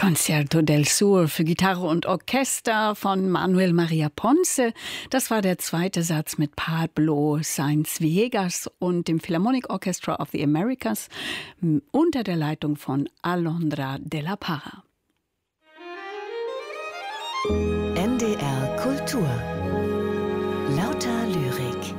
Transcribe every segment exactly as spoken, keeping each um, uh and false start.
Concerto del Sur für Gitarre und Orchester von Manuel Maria Ponce. Das war der zweite Satz mit Pablo Sainz Villegas und dem Philharmonic Orchestra of the Americas unter der Leitung von Alondra de la Parra. N D R Kultur. Lauter Lyrik.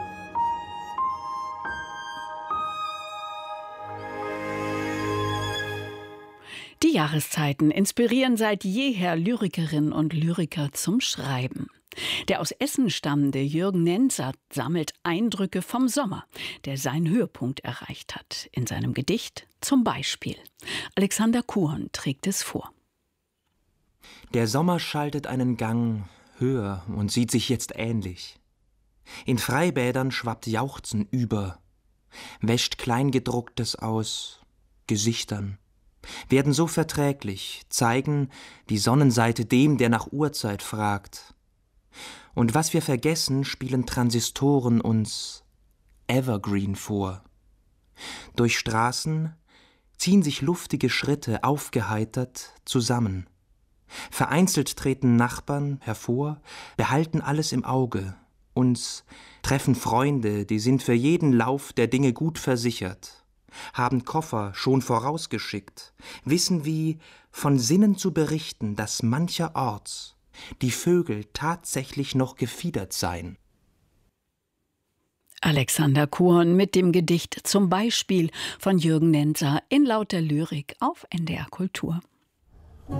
Die Jahreszeiten inspirieren seit jeher Lyrikerinnen und Lyriker zum Schreiben. Der aus Essen stammende Jürgen Nenzat sammelt Eindrücke vom Sommer, der seinen Höhepunkt erreicht hat. In seinem Gedicht zum Beispiel. Alexander Kuhn trägt es vor. Der Sommer schaltet einen Gang höher und sieht sich jetzt ähnlich. In Freibädern schwappt Jauchzen über, wäscht Kleingedrucktes aus Gesichtern, werden so verträglich, zeigen die Sonnenseite dem, der nach Uhrzeit fragt. Und was wir vergessen, spielen Transistoren uns Evergreen vor. Durch Straßen ziehen sich luftige Schritte aufgeheitert zusammen. Vereinzelt treten Nachbarn hervor, behalten alles im Auge. Uns treffen Freunde, die sind für jeden Lauf der Dinge gut versichert, haben Koffer schon vorausgeschickt, wissen wie von Sinnen zu berichten, dass mancherorts die Vögel tatsächlich noch gefiedert seien. Alexander Kuhn mit dem Gedicht zum Beispiel von Jürgen Nenzat in lauter Lyrik auf N D R Kultur.